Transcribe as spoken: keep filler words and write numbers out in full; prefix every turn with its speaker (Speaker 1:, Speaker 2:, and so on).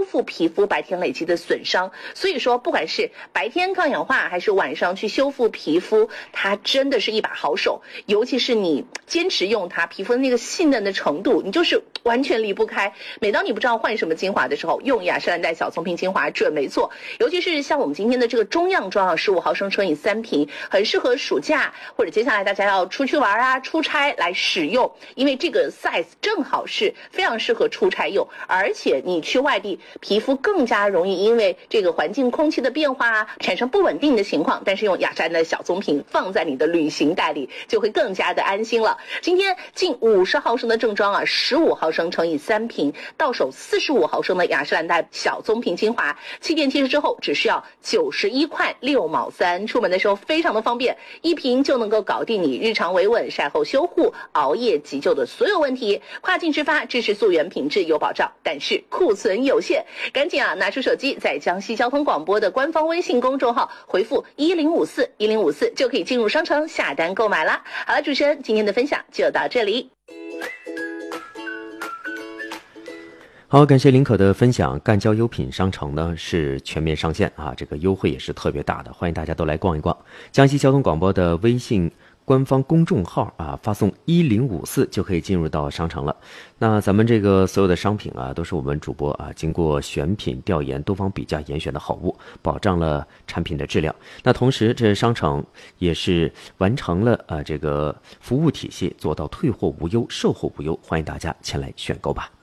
Speaker 1: 复皮肤白天累积的损伤。所以说不管是白天抗氧化还是晚上去修复皮肤，它真的是一把好手。尤其是你坚持用它，皮肤的那个细嫩的程度，你就是完全离不开。每当你不知道换什么精华的时候，用雅诗兰黛小棕瓶精华准没错。尤其是像我们今天的这个中样装啊，十五毫升乘以三瓶，很适合暑假或者接下来大家要出去玩啊、出差来使用。因为这个 size 正好是非常适合出差用，而且你去外地，皮肤更加容易因为这个环境空气的变化啊，产生不稳定的情况。但是用雅诗兰黛小棕瓶放在你的旅行袋里，就会更加的安心了。今天近五十毫升的正装啊，十五毫升乘以三瓶，到手四十五毫升的雅诗兰黛小棕瓶精华，气垫贴实之后只需要九十一块六毛三，出门的时候非常的方便，一瓶就能够搞定你日常维稳、晒后修护、熬夜急救的所有问题。跨境直发，支持溯源品质有保障，但是库存有限，赶紧啊拿出手机，在江西交通广播的官方微信公众号回复一零五四一零五四就可以进入商城下单购买啦。好了，主持人今天的分享就到这里。
Speaker 2: 好，感谢林可的分享。赣交优品商城呢是全面上线啊，这个优惠也是特别大的，欢迎大家都来逛一逛。江西交通广播的微信官方公众号啊，发送一零五四就可以进入到商城了。那咱们这个所有的商品啊，都是我们主播啊经过选品调研、多方比价严选的好物，保障了产品的质量。那同时，这商场也是完成了啊这个服务体系，做到退货无忧、售后无忧，欢迎大家前来选购吧。